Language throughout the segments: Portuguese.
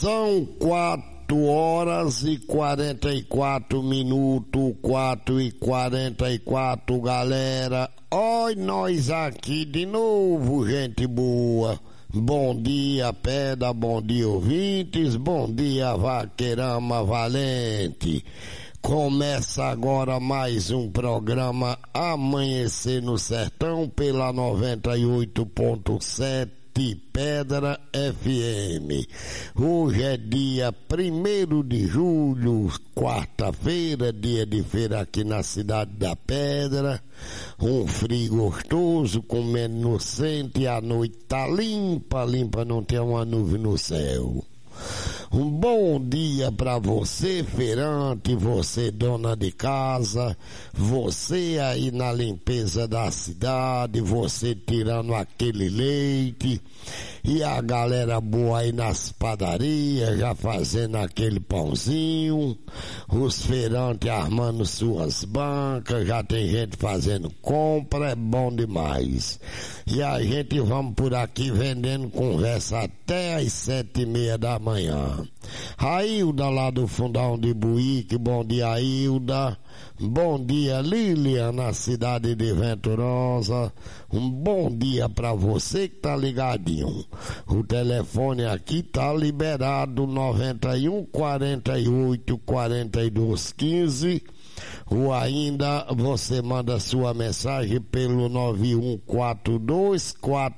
São 4h44, 4h44, galera. Oi, nós aqui de novo, gente boa. Bom dia, Pedra, bom dia, ouvintes, bom dia, Vaqueirama Valente. Começa agora mais um programa Amanhecer no Sertão pela 98.7 Pedra FM. Hoje é dia 1º de julho, quarta-feira, dia de feira aqui na cidade da Pedra. Um frio gostoso, comendo no centro, e a noite tá limpa, não tem uma nuvem no céu. Um bom dia para você, feirante, você, dona de casa, você aí na limpeza da cidade, você tirando aquele leite, e a galera boa aí nas padarias, já fazendo aquele pãozinho, os feirantes armando suas bancas, já tem gente fazendo compra, é bom demais. E a gente vamos por aqui vendendo conversa até às 7h30 da manhã. A Hilda lá do Fundão de Buíque, bom dia, Hilda. Bom dia, Lilian, na cidade de Venturosa. Um bom dia pra você que tá ligadinho. O telefone aqui tá liberado, 91 48 42 15. Ou ainda você manda sua mensagem pelo 9142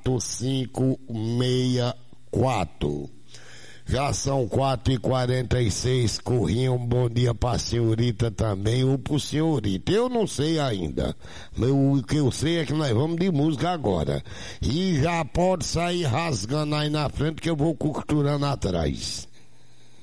4564. Já são 4h46, corrinha, um bom dia pra senhorita também, ou pro senhorita. Eu não sei ainda. O que eu sei é que nós vamos de música agora. E já pode sair rasgando aí na frente que eu vou costurando atrás.